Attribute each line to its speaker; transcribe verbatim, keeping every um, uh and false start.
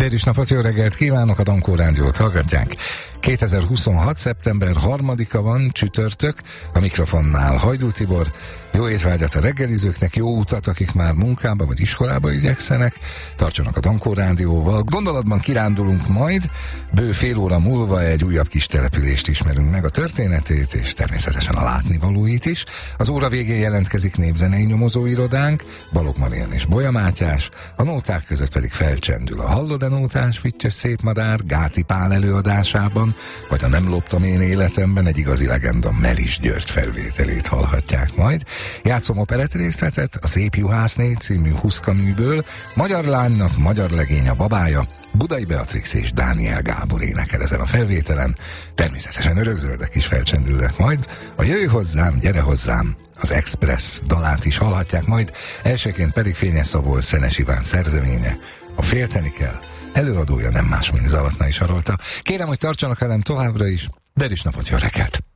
Speaker 1: Derűs napot, jó reggelt kívánok, a Dankó Rádiót hallgatják. kétezer-huszonhat. szeptember harmadika van, csütörtök, a mikrofonnál Hajdú Tibor. Jó étvágyat a reggelizőknek, jó utat, akik már munkába vagy iskolába igyekszenek. Tartsanak a Dankó Rádióval. Gondolatban kirándulunk majd, bő fél óra múlva egy újabb kis települést ismerünk meg, a történetét és természetesen a látnivalóit is. Az óra végén jelentkezik népzenei nyomozóirodánk, Balogh Marian és Bolya Mátyás, a nóták között pedig felcsendül a Hallod-e nótás, Fittyös szép madár Gáti Pál előadásában, vagy a Nem loptam én életemben egy igazi legenda Melis György felvételét hallhatják majd. Játszom operettrészletet a Szép Juhászné című Huszka műből, magyar lánynak magyar legény a babája, Budai Beatrix és Dániel Gábor énekel ezen a felvételen, természetesen örökzöldek is felcsendülnek majd, a Jöjj hozzám, gyere hozzám, az Express dalát is hallhatják majd, elsőként pedig Fényes Szabolcs Szenes Iván szerzeménye, a Félteni kell, előadója nem más, mint Zalatnai Sarolta. Kérem, hogy tartsanak velem továbbra is, Derűs napot, jó reggelt!